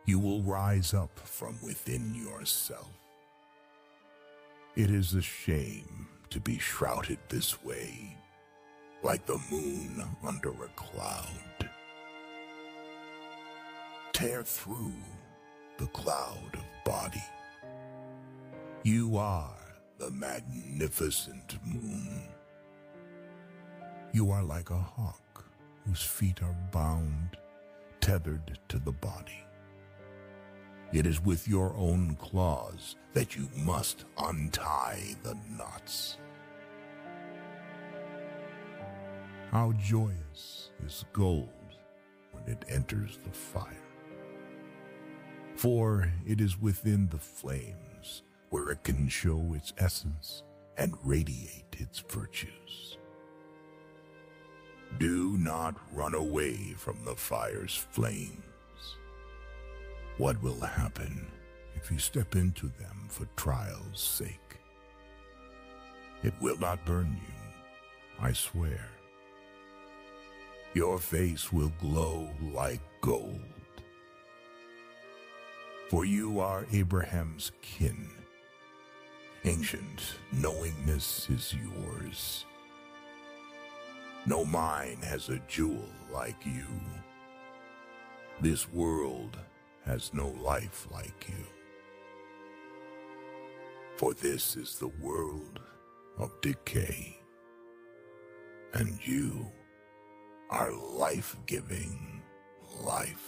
You will rise up from within yourself. It is a shame to be shrouded this way, like the moon under a cloud. Tear through the cloud of body. You are the magnificent moon. You are like a hawk whose feet are bound, tethered to the body. It is with your own claws that you must untie the knots. How joyous is gold when it enters the fire. For it is within the flames where it can show its essence and radiate its virtues. Do not run away from the fire's flames. What will happen if you step into them for trial's sake? It will not burn you, I swear. Your face will glow like gold. For you are Abraham's kin. Ancient knowingness is yours. No mine has a jewel like you. This world has no life like you. For this is the world of decay, and you are life-giving life.